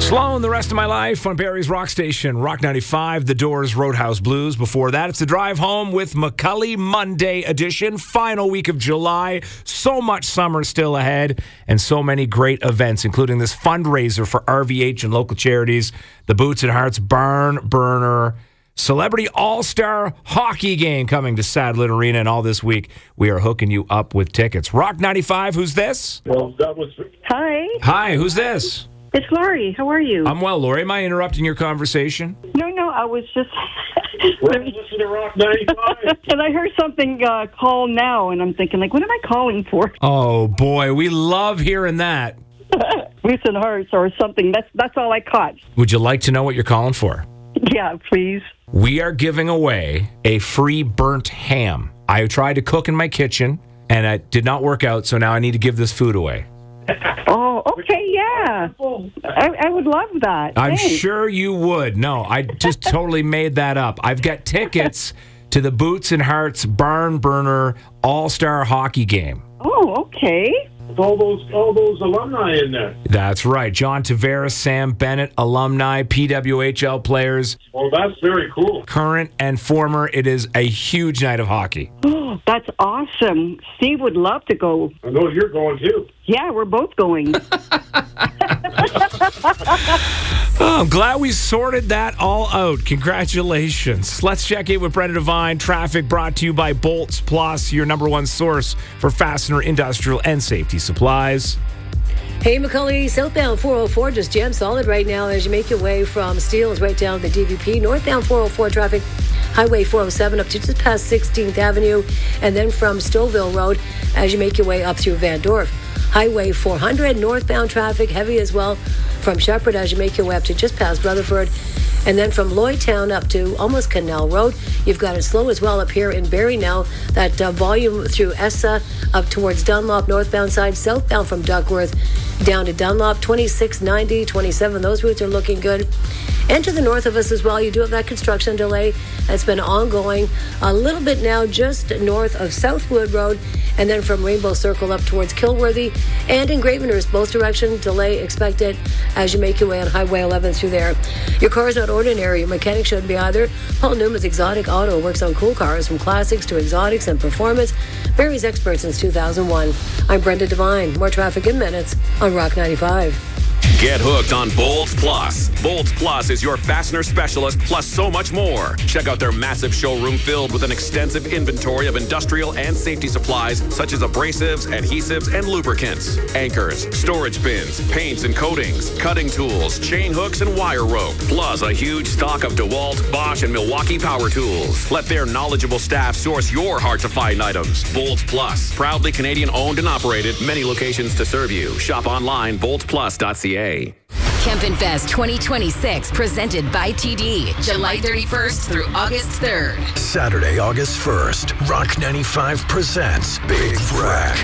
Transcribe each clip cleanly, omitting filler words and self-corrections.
Sloan, The Rest of My Life on Barrie's Rock Station, Rock 95, The Doors, Roadhouse Blues. Before that, it's the drive home with McCully Monday edition, final week of July. So much summer still ahead and so many great events, including this fundraiser for RVH and local charities, the Boots and Hearts Barn Burner Celebrity All-Star Hockey Game coming to Sadler Arena, and all this week we are hooking you up with tickets. Rock 95, who's this? Well, that was... Hi. Hi, who's this? It's Laurie. How are you? I'm well, Laurie. Am I interrupting your conversation? No, I was just... Listen to Rock 95. And I heard something call now, and I'm thinking, what am I calling for? Oh, boy. We love hearing that. Boots and Hearts or something. That's all I caught. Would you like to know what you're calling for? Yeah, please. We are giving away a free burnt ham. I tried to cook in my kitchen, and it did not work out, so now I need to give this food away. Oh, okay, yeah. I would love that. I'm Thanks. sure you would. No, I just totally made that up. I've got tickets to the Boots and Hearts Barn Burner All-Star Hockey Game. Oh, okay. All those alumni in there. That's right. John Tavares, Sam Bennett, alumni, PWHL players, Well, that's very cool. current and former. It is a huge night of hockey. Oh, that's awesome. Steve would love to go. I know you're going too. Yeah, we're both going. Oh, I'm glad we sorted that all out. Congratulations. Let's check in with Brenda Devine. Traffic brought to you by Bolts Plus, your number one source for fastener, industrial, and safety supplies. Hey, McCully, southbound 404 just jam solid right now as you make your way from Steeles right down the DVP. Northbound 404 traffic, Highway 407 up to just past 16th Avenue, and then from Stouffville Road as you make your way up through Van Dorp. Highway 400, northbound traffic heavy as well from Shepherd as you make your way up to just past Rutherford. And then from Lloydtown up to almost Canal Road, you've got it slow as well up here in Barrie now. That volume through Essa up towards Dunlop, northbound side, southbound from Duckworth down to Dunlop, 26, 90, 27. Those routes are looking good. And to the north of us as well, you do have that construction delay that's been ongoing a little bit now just north of Southwood Road, and then from Rainbow Circle up towards Kilworthy and in Gravenhurst, both direction delay expected as you make your way on Highway 11 through there. Your car is not ordinary. Your mechanic shouldn't be either. Paul Newman's Exotic Auto works on cool cars from classics to exotics and performance. Barrie's expert since 2001. I'm Brenda Devine. More traffic in minutes on Rock 95. Get hooked on Bolts Plus. Bolts Plus is your fastener specialist, plus so much more. Check out their massive showroom filled with an extensive inventory of industrial and safety supplies such as abrasives, adhesives, and lubricants, anchors, storage bins, paints and coatings, cutting tools, chain hooks, and wire rope, plus a huge stock of DeWalt, Bosch, and Milwaukee power tools. Let their knowledgeable staff source your hard-to-find items. Bolts Plus, proudly Canadian-owned and operated, many locations to serve you. Shop online, boltsplus.ca. Kempen Fest 2026, presented by TD, July 31st through August 3rd. Saturday, August 1st, Rock 95 presents Big Wreck.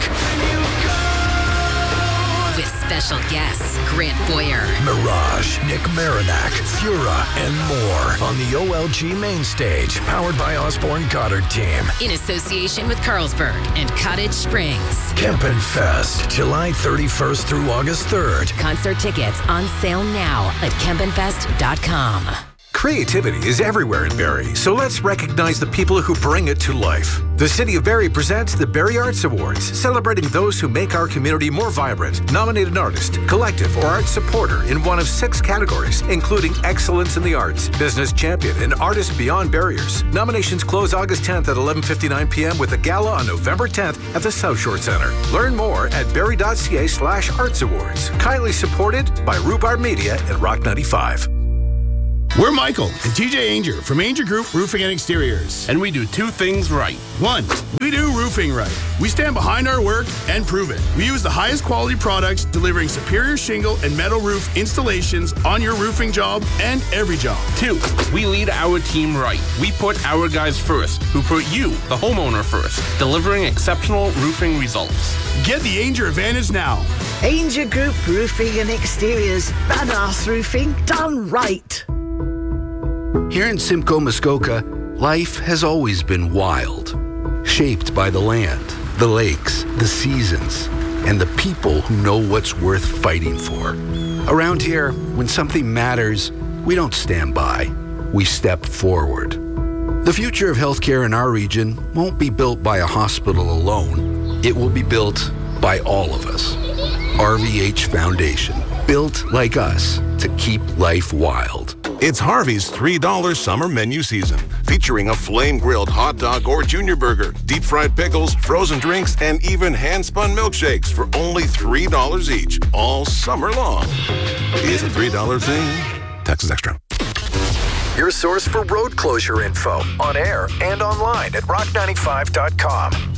With special guests, Grant Boyer, Mirage, Nick Marinak, Fura, and more on the OLG main stage, powered by Osborne Goddard Team. in association with Carlsberg and Cottage Springs. Kempen Fest, July 31st through August 3rd. Concert tickets on sale now at kempenfest.com. Creativity is everywhere in Barrie, so let's recognize the people who bring it to life. The City of Barrie presents the Barrie Arts Awards, celebrating those who make our community more vibrant. Nominate an artist, collective, or art supporter in one of 6 categories, including Excellence in the Arts, Business Champion, and Artist Beyond Barriers. Nominations close August 10th at 11:59 p.m. with a gala on November 10th at the South Shore Centre. Learn more at barrie.ca/arts awards. Kindly supported by Rhubarb Media and Rock 95. We're Michael and TJ Ainger from Ainger Group Roofing and Exteriors. And we do 2 things right. 1, we do roofing right. We stand behind our work and prove it. We use the highest quality products, delivering superior shingle and metal roof installations on your roofing job and every job. 2, we lead our team right. We put our guys first, who put you, the homeowner, first, delivering exceptional roofing results. Get the Ainger advantage now. Ainger Group Roofing and Exteriors. Badass roofing done right. Here in Simcoe, Muskoka, life has always been wild, shaped by the land, the lakes, the seasons, and the people who know what's worth fighting for. Around here, when something matters, we don't stand by. We step forward. The future of healthcare in our region won't be built by a hospital alone. It will be built by all of us. RVH Foundation, built like us to keep life wild. It's Harvey's $3 summer menu season, featuring a flame-grilled hot dog or junior burger, deep-fried pickles, frozen drinks, and even hand-spun milkshakes for only $3 each, all summer long. Is a $3 thing? Taxes extra. Your source for road closure info, on air and online at rock95.com.